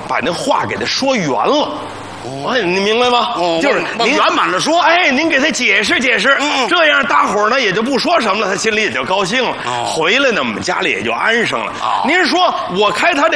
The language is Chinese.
把那话给他说圆了。哎，你明白吗？就是您圆满的说， 哎，您给他解释解释，这样大伙儿呢也就不说什么了，他心里也就高兴了。回来呢，我们家里也就安生了。您说我开他这